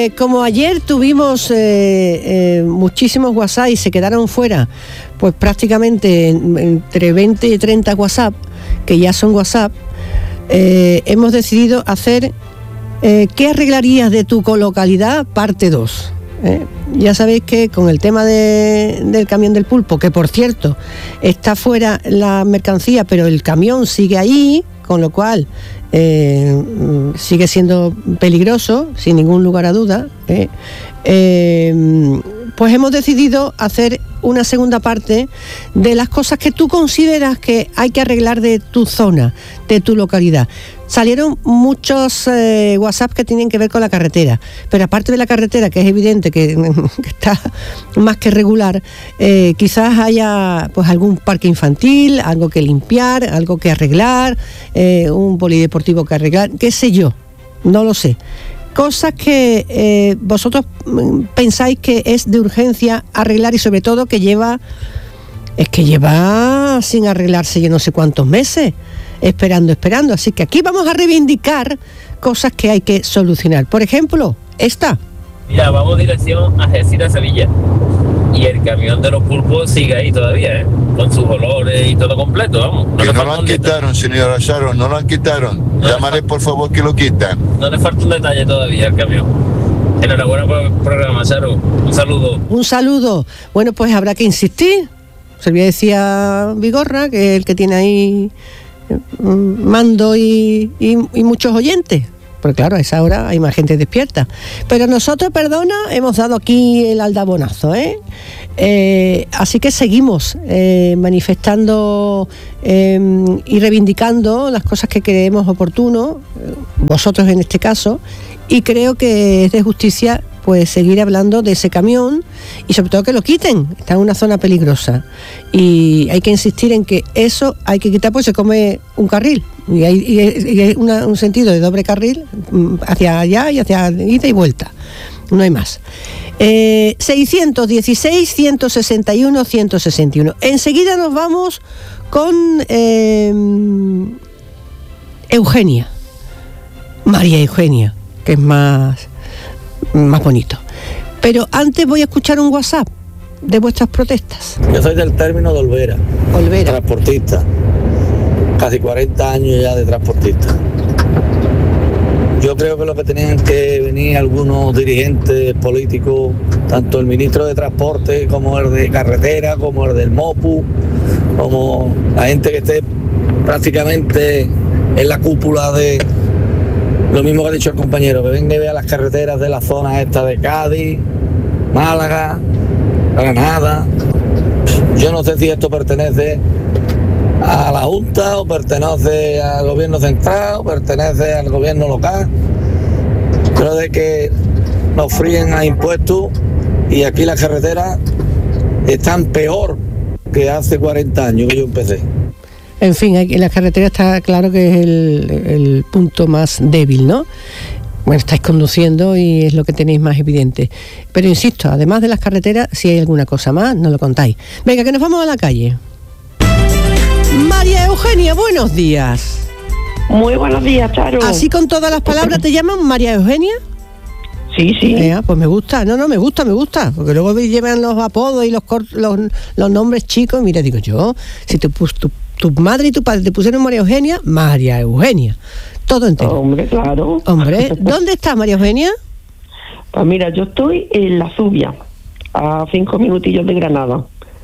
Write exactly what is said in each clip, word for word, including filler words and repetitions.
Eh, como ayer tuvimos eh, eh, muchísimos WhatsApp y se quedaron fuera, pues prácticamente entre veinte y treinta WhatsApp, que ya son WhatsApp, eh, hemos decidido hacer eh, ¿qué arreglarías de tu colocalidad? Parte dos. ¿eh? Ya sabéis que con el tema de, del camión del pulpo, que por cierto está fuera la mercancía, pero el camión sigue ahí, con lo cual eh, sigue siendo peligroso, sin ningún lugar a duda, ¿eh? Eh, pues hemos decidido hacer una segunda parte de las cosas que tú consideras que hay que arreglar de tu zona, de tu localidad. Salieron muchos eh, WhatsApp que tienen que ver con la carretera, pero aparte de la carretera, que es evidente que, que está más que regular, eh, quizás haya pues algún parque infantil, algo que limpiar, algo que arreglar, eh, un polideportivo que arreglar, qué sé yo, no lo sé. Cosas que eh, vosotros pensáis que es de urgencia arreglar y sobre todo que lleva, es que lleva sin arreglarse yo no sé cuántos meses, esperando, esperando. Así que aquí vamos a reivindicar cosas que hay que solucionar. Por ejemplo, esta. Ya, vamos dirección a Algeciras, Sevilla. Y el camión de los pulpos sigue ahí todavía, ¿eh? Con sus olores y todo completo, vamos. No, que no lo han quitaron, señora Sharon, no lo han quitaron. No Llamaré por favor que lo quitan. No le falta un detalle todavía al camión. Enhorabuena por el programa, Sharon. Un saludo. Un saludo. Bueno, pues habrá que insistir. Se le decía Vigorra, que es el que tiene ahí mando y, y, y muchos oyentes. Porque claro, a esa hora hay más gente despierta. Pero nosotros, perdona, hemos dado aquí el aldabonazo, ¿eh? Eh, así que seguimos eh, manifestando eh, y reivindicando las cosas que creemos oportuno, vosotros en este caso, y creo que es de justicia pues seguir hablando de ese camión y sobre todo que lo quiten, está en una zona peligrosa y hay que insistir en que eso hay que quitar, pues se come un carril y hay, y hay, y hay una, un sentido de doble carril hacia allá y hacia ida y vuelta, no hay más. eh, seiscientos dieciséis, ciento sesenta y uno, ciento sesenta y uno. Enseguida nos vamos con eh, Eugenia, María Eugenia, que es más más bonito. Pero antes voy a escuchar un WhatsApp de vuestras protestas. Yo soy del término de Olvera, Olvera. transportista, casi cuarenta años ya de transportista. Yo creo que lo que tenían que venir algunos dirigentes políticos, tanto el ministro de Transporte como el de Carretera, como el del MOPU, como la gente que esté prácticamente en la cúpula de... Lo mismo que ha dicho el compañero, que venga y vea las carreteras de la zona esta de Cádiz, Málaga, Granada. Yo no sé si esto pertenece a la Junta o pertenece al gobierno central o pertenece al gobierno local. Creo de que nos fríen a impuestos y aquí las carreteras están peor que hace cuarenta años que yo empecé. En fin, en la carretera está claro que es el, el punto más débil, ¿no? Bueno, estáis conduciendo y es lo que tenéis más evidente. Pero insisto, además de las carreteras, si hay alguna cosa más, nos lo contáis. Venga, que nos vamos a la calle. María Eugenia, buenos días. Muy buenos días, Charo. Así con todas las palabras, ¿te llaman María Eugenia? Sí, sí. Eh, pues me gusta, no, no, me gusta, me gusta, porque luego llevan los apodos y los los, los nombres chicos. Mira, digo yo, si tu, tu, tu madre y tu padre te pusieron María Eugenia, María Eugenia, todo entero. Hombre, claro. Hombre, ¿dónde estás, María Eugenia? Pues mira, yo estoy en La Zubia, a cinco minutillos de Granada.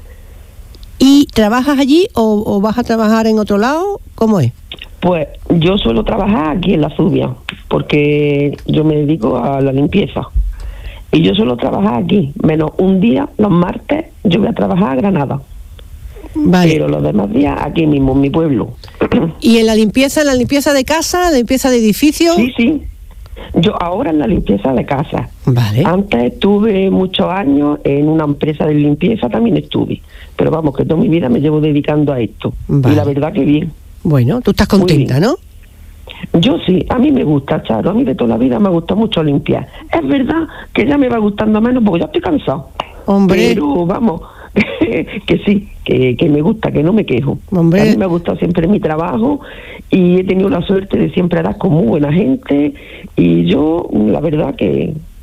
¿Y trabajas allí o, o vas a trabajar en otro lado? ¿Cómo es? Pues yo suelo trabajar aquí en La Zubia, porque yo me dedico a la limpieza. Y yo suelo trabajar aquí, menos un día, los martes, yo voy a trabajar a Granada. Vale. Pero los demás días aquí mismo, en mi pueblo. ¿Y en la limpieza, en la limpieza de casa, la limpieza de edificios? Sí, sí. Yo ahora en la limpieza de casa. Vale. Antes estuve muchos años en una empresa de limpieza, también estuve. Pero vamos, que toda mi vida me llevo dedicando a esto. Vale. Y la verdad que bien. Bueno, tú estás contenta, ¿no? Yo sí, a mí me gusta, Charo, a mí de toda la vida me gusta mucho limpiar. Es verdad que ya me va gustando menos porque ya estoy cansado. Hombre. Pero vamos, que sí, que, que me gusta, que no me quejo. Hombre. A mí me ha gustado siempre mi trabajo y he tenido la suerte de siempre dar con muy buena gente y yo, la verdad que,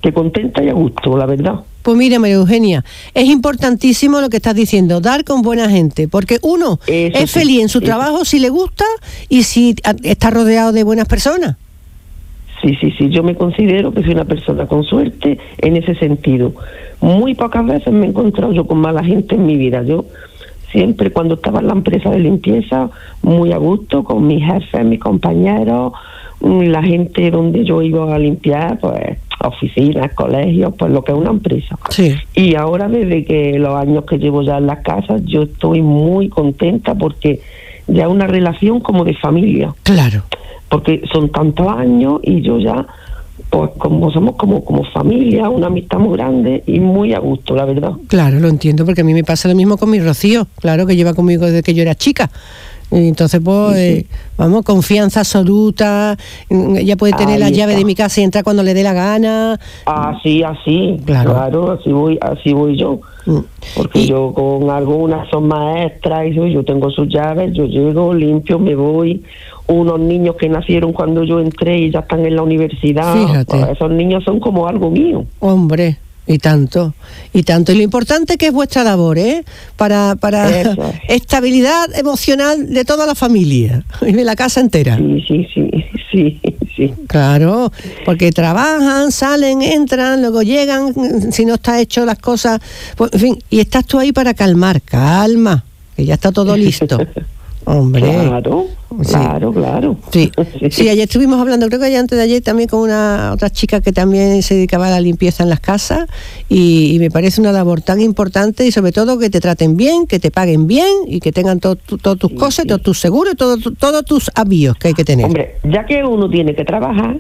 que contenta y a gusto, la verdad. Pues mira, María Eugenia, es importantísimo lo que estás diciendo, dar con buena gente, porque uno Eso es sí, feliz en su eso. trabajo si le gusta y si a- está rodeado de buenas personas. Sí, sí, sí, yo me considero que soy una persona con suerte en ese sentido. Muy pocas veces me he encontrado yo con mala gente en mi vida. Yo siempre, cuando estaba en la empresa de limpieza, muy a gusto con mis jefes, mis compañeros, mm, la gente donde yo iba a limpiar, pues oficinas, colegios, pues lo que es una empresa. Sí. Y ahora, desde que los años que llevo ya en las casas, yo estoy muy contenta porque ya es una relación como de familia. Claro. Porque son tantos años y yo ya, pues como somos como, como familia, una amistad muy grande y muy a gusto, la verdad. Claro, lo entiendo, porque a mí me pasa lo mismo con mi Rocío, claro, que lleva conmigo desde que yo era chica. Y entonces, pues, eh, vamos, confianza absoluta, mm, ella puede tener Ahí la llave está. de mi casa y entrar cuando le dé la gana. Así, así, Claro. claro, así voy, así voy yo. Mm. Porque Y- yo con algunas son maestras y yo, yo tengo sus llaves, yo llego, limpio, me voy. Unos niños que nacieron cuando yo entré y ya están en la universidad, Fíjate. pues esos niños son como algo mío. Hombre, y tanto, y tanto. Y lo importante que es vuestra labor, ¿eh? Para, para Eso es. estabilidad emocional de toda la familia y de la casa entera. Sí, sí, sí, sí, sí. Claro, porque trabajan, salen, entran, luego llegan, si no está hecho las cosas, pues, en fin, y estás tú ahí para calmar, calma, que ya está todo listo. Hombre. Claro, Sí. claro, claro. Sí, sí, ayer estuvimos hablando, creo que ayer antes de ayer también con una otra chica que también se dedicaba a la limpieza en las casas y, y me parece una labor tan importante y sobre todo que te traten bien, que te paguen bien y que tengan todo tu- todas tus Sí, cosas, sí. todos tus seguros, todo tu- todos tus avíos que hay que tener. Hombre, ya que uno tiene que trabajar,